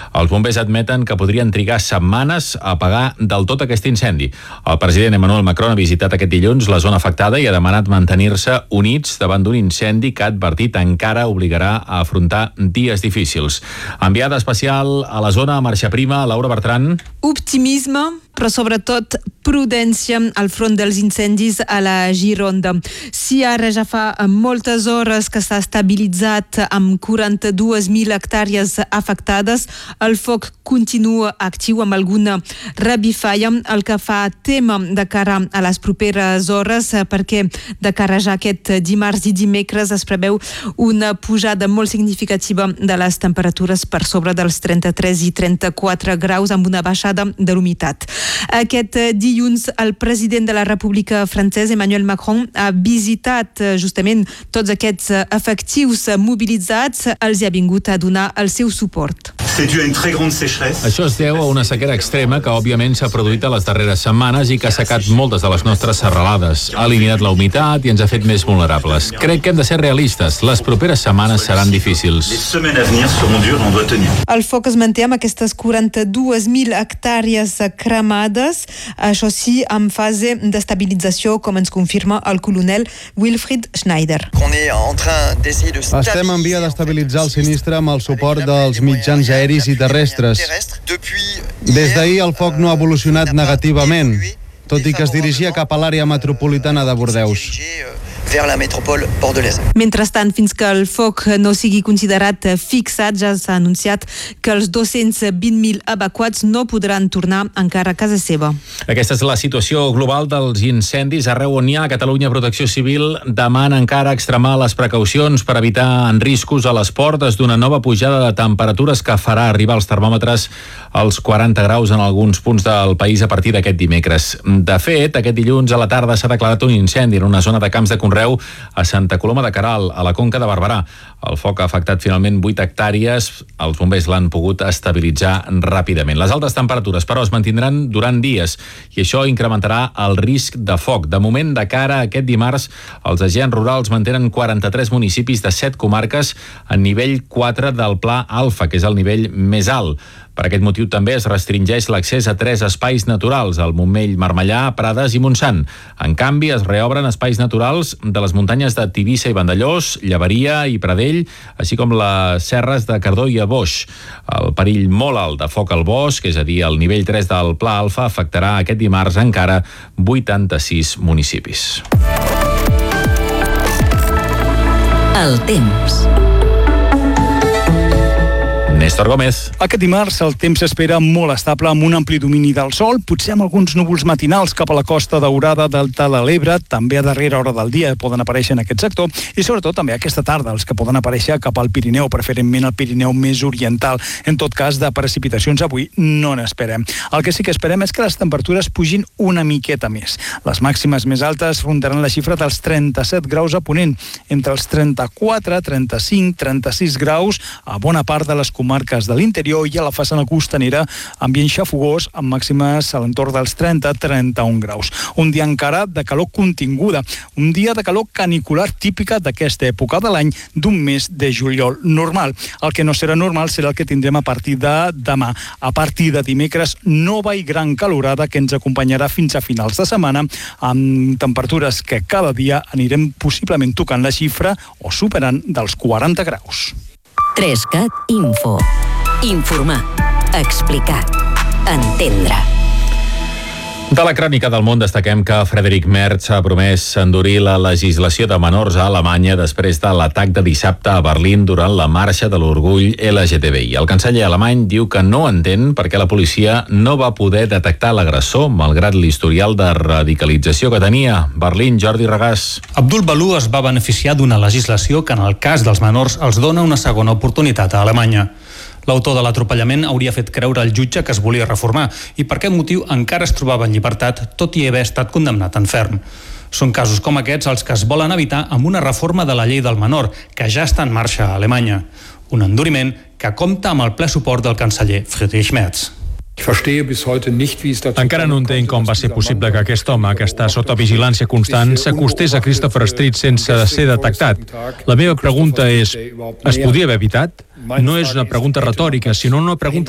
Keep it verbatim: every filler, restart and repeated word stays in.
Els bombers admeten que podrien trigar setmanes a apagar del tot aquest incendi. El president Emmanuel Macron ha visitat aquest dilluns la zona afectada i ha demanat mantenir-se units davant d'un incendi que ha advertit encara obligarà a afrontar dies difícils. Enviada especial a la zona a marxa prima, Laura Bertran. Optimisme, però sobretot prudència al front dels incendis a la Gironda. Si ara ja fa moltes hores que s'ha estabilitzat amb quaranta-dues mil hectàrees afectades, el foc continua actiu amb alguna revifalla, el que fa tema de cara a les properes hores, perquè de cara ja aquest dimarts i dimecres es preveu una pujada molt significativa de les temperatures per sobre dels trenta-tres i trenta-quatre graus amb una baixada de l'humitat. Aquest dilluns el president de la República francesa, Emmanuel Macron, ha visitat justament tots aquests efectius mobilitzats, els ha vingut a donar el seu suport. Això es deu a una sequera extrema que òbviament s'ha produït a les darreres setmanes i que ha secat moltes de les nostres serralades. Ha eliminat la humitat i ens ha fet més vulnerables. Crec que hem de ser realistes. Les properes setmanes seran difícils. El foc es manté amb aquestes quaranta-dues mil hectàrees cremades, això sí, en fase d'estabilització, com ens confirma el coronel Wilfried Schneider. Estem en via d'estabilitzar el sinistre amb el suport dels mitjans aeris i terrestres. Des d'ahir el foc no ha evolucionat negativament, tot i que es dirigia cap a l'àrea metropolitana de Bordeus. Mentrestant, fins que el foc no sigui considerat fixat, ja s'ha anunciat que els dos-cents vint mil evacuats no podran tornar encara a casa seva. Aquesta és la situació global dels incendis. Arreu on hi ha a Catalunya Protecció Civil demana encara extremar les precaucions per evitar riscos a les portes d'una nova pujada de temperatures que farà arribar els termòmetres als quaranta graus en alguns punts del país a partir d'aquest dimecres. De fet, aquest dilluns a la tarda s'ha declarat un incendi en una zona de camps de conreu a Santa Coloma de Queralt, a la Conca de Barberà. El foc ha afectat finalment vuit hectàrees. Els bombers l'han pogut estabilitzar ràpidament. Les altes temperatures, però, es mantindran durant dies i això incrementarà el risc de foc. De moment, de cara a aquest dimarts, els agents rurals mantenen quaranta-tres municipis de set comarques en nivell quatre del Pla Alfa, que és el nivell més alt. Per aquest motiu també es restringeix l'accés a tres espais naturals, el Montmell, Marmellà, Prades i Montsant. En canvi, es reobren espais naturals de les muntanyes de Tivissa i Vandellós, Llaveria i Pradell, així com les serres de Cardó i Aboix. El perill molt alt de foc al bosc, és a dir, el nivell tres del Pla Alfa, afectarà aquest dimarts encara vuitanta-sis municipis. El temps. Néstor Gómez. Aquest dimarts el temps s'espera molt estable amb un ampli domini del sol, potser amb alguns núvols matinals cap a la costa daurada delta de l'Ebre, també a darrera hora del dia poden aparèixer en aquest sector i sobretot també aquesta tarda els que poden aparèixer cap al Pirineu, preferentment al Pirineu més oriental. En tot cas, de precipitacions avui no n'esperem. El que sí que esperem és que les temperatures pugin una miqueta més. Les màximes més altes rondaran la xifra dels trenta-set graus a Ponent, entre els trenta-quatre, trenta-cinc, trenta-sis graus a bona part de les comarques comarques de l'interior i a la façana costanera ambient xafogós amb màximes a l'entorn dels trenta a trenta-un graus. Un dia encara de calor continguda, un dia de calor canicular típica d'aquesta època de l'any d'un mes de juliol normal. El que no serà normal serà el que tindrem a partir de demà. A partir de dimecres, nova i gran calorada que ens acompanyarà fins a finals de setmana amb temperatures que cada dia anirem possiblement tocant la xifra o superant dels quaranta graus. Trescat Info. Informar. Explicar. Entendre. De la crònica del món destaquem que Friedrich Merz ha promès endurir la legislació de menors a Alemanya després de l'atac de dissabte a Berlín durant la marxa de l'orgull L G T B I. El canceller alemany diu que no entén per què la policia no va poder detectar l'agressor, malgrat l'historial de radicalització que tenia. Berlín, Jordi Regàs. Abdul Balú es va beneficiar d'una legislació que en el cas dels menors els dona una segona oportunitat a Alemanya. L'autor de l'atropellament hauria fet creure al jutge que es volia reformar i per aquest motiu encara es trobava en llibertat, tot i haver estat condemnat en ferm. Són casos com aquests els que es volen evitar amb una reforma de la llei del menor, que ja està en marxa a Alemanya. Un enduriment que compta amb el ple suport del canceller Friedrich Merz. Encara no entenc com va ser possible que aquest home, que està sota vigilància constant, s'acostés a Christopher Street sense ser detectat. La meva pregunta és, es podia haver evitat? No és una pregunta retòrica, sinó una pregunta